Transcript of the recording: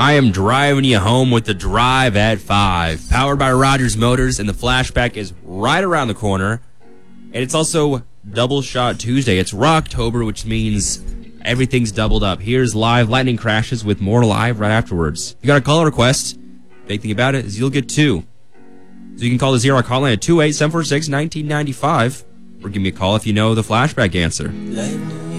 I am driving you home with the Drive at 5, powered by Rogers Motors, and the flashback is right around the corner. And it's also Double Shot Tuesday. It's Rocktober, which means everything's doubled up. Here's live Lightning Crashes with more live right afterwards. If you got a call request, big thing about it is you'll get 2. So you can call the Zero call line at 28746-1995, or give me a call if you know the flashback answer.